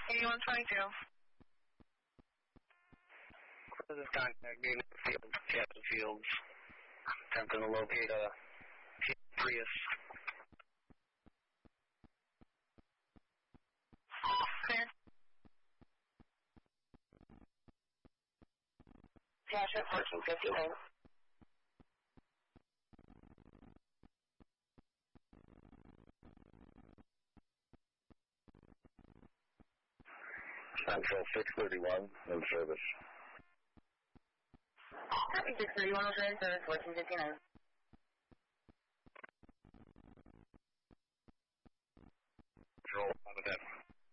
8122. This is contact being Fields, Captain Fields. Attempting to locate a Prius. Clear. Cash at 1459. Central 631 in service. Copy 631 will train service 1459. Control, on the deck.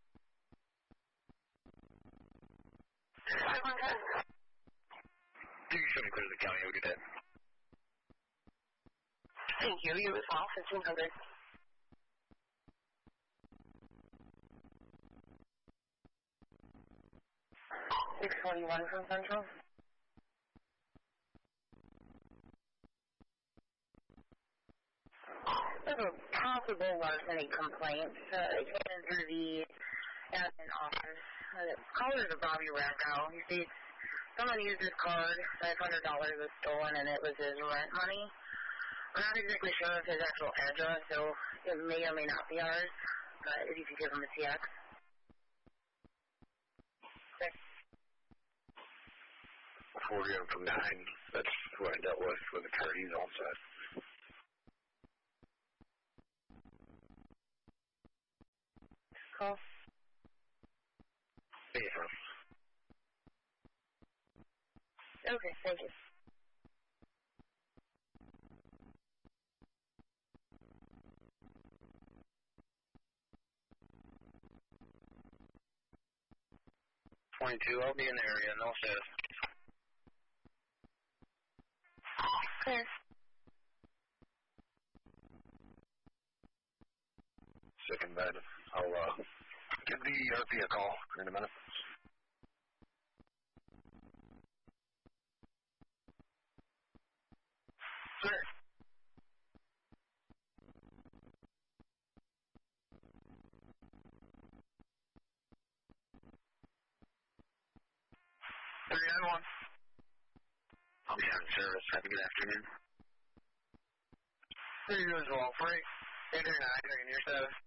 510. You can show me clear to the county, we'll get that. Thank you. You as well, 1500. $641 from Central. There's a possible larceny complaint. It came in through the admin office. The caller is a Bobby Racco. He states someone used his card, $500 was stolen, and it was his rent money. I'm not exactly sure of his actual address, so it may or may not be ours, but if you could give him a TX. Okay. Before we go from 9, that's who I dealt with the car, he's all set. Call. Yeah. Okay, thank you. I'll be in the area, no says. Clear. Sick in bed. I'll give the RP a call in a minute. Sir. I'll be out of service. Have a good afternoon. There you go as well. Frank, 809, your status.